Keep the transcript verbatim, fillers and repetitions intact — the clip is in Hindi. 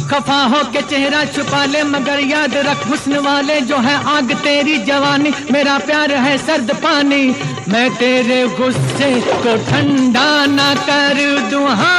खफा हो के चेहरा छुपा ले मगर याद रख हुस्न वाले जो है आग तेरी जवानी, मेरा प्यार है सर्द पानी, मैं तेरे गुस्से को ठंडा ना कर दूं।